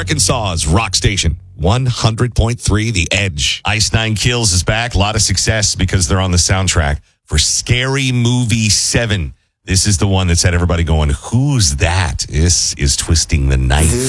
Arkansas's rock station, 100.3 The Edge. Ice Nine Kills is back. A lot of success because they're on the soundtrack for Scary Movie 7. This is the one that's had everybody going, who's that? This is Twisting the Knife.